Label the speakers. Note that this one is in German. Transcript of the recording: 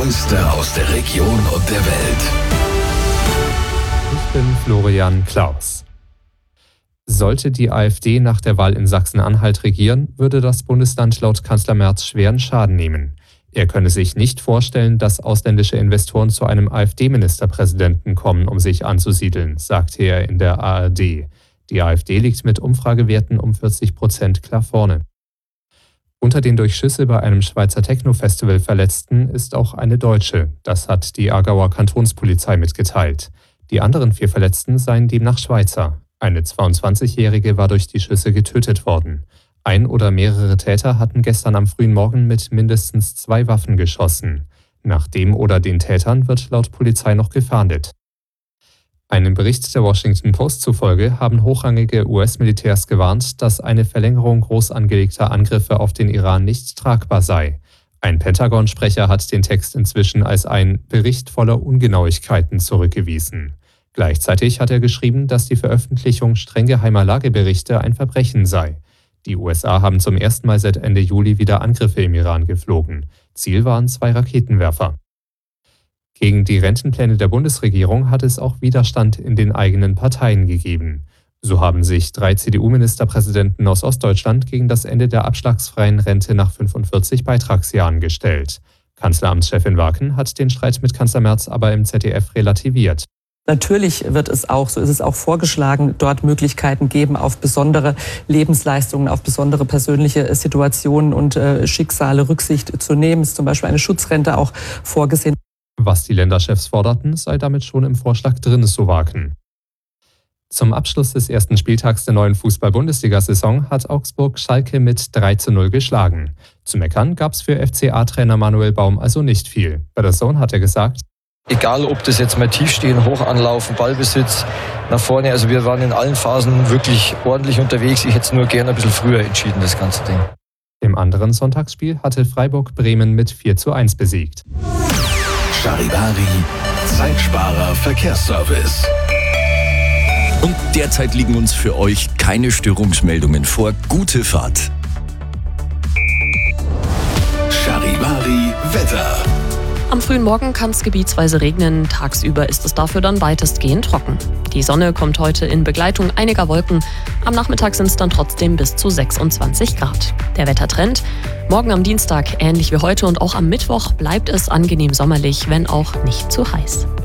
Speaker 1: Neueste aus der Region und der Welt.
Speaker 2: Ich bin Florian Klaus. Sollte die AfD nach der Wahl in Sachsen-Anhalt regieren, würde das Bundesland laut Kanzler Merz schweren Schaden nehmen. Er könne sich nicht vorstellen, dass ausländische Investoren zu einem AfD-Ministerpräsidenten kommen, um sich anzusiedeln, sagte er in der ARD. Die AfD liegt mit Umfragewerten um 40% klar vorne. Unter den durch Schüsse bei einem Schweizer Techno-Festival Verletzten ist auch eine Deutsche. Das hat die Aargauer Kantonspolizei mitgeteilt. Die anderen 4 Verletzten seien demnach Schweizer. Eine 22-Jährige war durch die Schüsse getötet worden. Ein oder mehrere Täter hatten gestern am frühen Morgen mit mindestens 2 Waffen geschossen. Nach dem oder den Tätern wird laut Polizei noch gefahndet. Einem Bericht der Washington Post zufolge haben hochrangige US-Militärs gewarnt, dass eine Verlängerung groß angelegter Angriffe auf den Iran nicht tragbar sei. Ein Pentagon-Sprecher hat den Text inzwischen als ein Bericht voller Ungenauigkeiten zurückgewiesen. Gleichzeitig hat er geschrieben, dass die Veröffentlichung streng geheimer Lageberichte ein Verbrechen sei. Die USA haben zum ersten Mal seit Ende Juli wieder Angriffe im Iran geflogen. Ziel waren 2 Raketenwerfer. Gegen die Rentenpläne der Bundesregierung hat es auch Widerstand in den eigenen Parteien gegeben. So haben sich 3 CDU-Ministerpräsidenten aus Ostdeutschland gegen das Ende der abschlagsfreien Rente nach 45 Beitragsjahren gestellt. Kanzleramtschefin Waken hat den Streit mit Kanzler Merz aber im ZDF relativiert.
Speaker 3: Natürlich wird es auch, so ist es auch vorgeschlagen, dort Möglichkeiten geben, auf besondere Lebensleistungen, auf besondere persönliche Situationen und Schicksale Rücksicht zu nehmen. Ist zum Beispiel eine Schutzrente auch vorgesehen.
Speaker 2: Was die Länderchefs forderten, sei damit schon im Vorschlag drin, so Waken. Zum Abschluss des ersten Spieltags der neuen Fußball-Bundesliga-Saison hat Augsburg Schalke mit 3:0 geschlagen. Zu meckern gab es für FCA-Trainer Manuel Baum also nicht viel. Bei der Zone hat er gesagt:
Speaker 4: Egal, ob das jetzt mal tief stehen, hoch anlaufen, Ballbesitz nach vorne. Also wir waren in allen Phasen wirklich ordentlich unterwegs. Ich hätte es nur gerne ein bisschen früher entschieden, das ganze Ding.
Speaker 2: Im anderen Sonntagsspiel hatte Freiburg Bremen mit 4:1 besiegt.
Speaker 1: Charivari, Zeitsparer Verkehrsservice.
Speaker 5: Und derzeit liegen uns für euch keine Störungsmeldungen vor. Gute Fahrt.
Speaker 1: Charivari Wetter.
Speaker 6: Am frühen Morgen kann es gebietsweise regnen, tagsüber ist es dafür dann weitestgehend trocken. Die Sonne kommt heute in Begleitung einiger Wolken, am Nachmittag sind es dann trotzdem bis zu 26 Grad. Der Wettertrend: morgen am Dienstag ähnlich wie heute und auch am Mittwoch bleibt es angenehm sommerlich, wenn auch nicht zu heiß.